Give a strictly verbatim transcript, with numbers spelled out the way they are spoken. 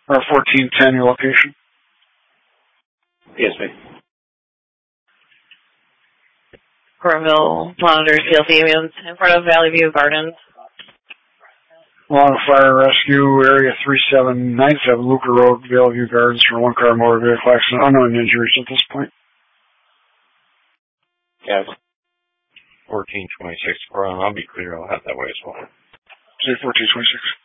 Or fourteen ten, your location? Yes, ma'am. Groville monitors C L C units in front of Valley View Gardens. Along Fire Rescue, Area three seven nine seven, Luca Road, Valley View Gardens, for one car motor vehicle accident. Unknown injuries at this point. Yes. fourteen twenty-six. I'll be clear. I'll have that way as well. Say fourteen twenty-six.